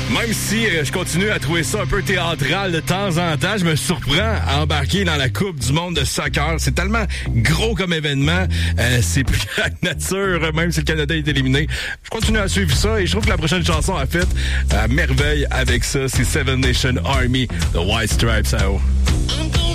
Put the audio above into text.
Même si je continue à trouver ça un peu théâtral de temps en temps, je me surprends à embarquer dans la Coupe du monde de soccer. C'est tellement gros comme événement. C'est plus la nature, même si le Canada est éliminé. Je continue à suivre ça et je trouve que la prochaine chanson a fait à merveille avec ça. C'est Seven Nation Army, The White Stripes.